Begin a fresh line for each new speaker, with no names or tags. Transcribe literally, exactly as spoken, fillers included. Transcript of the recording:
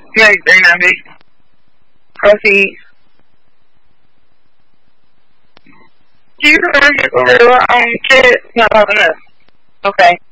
Like, they're not big. Proceed. Do you remember the gorilla on kids? Not long enough. Okay.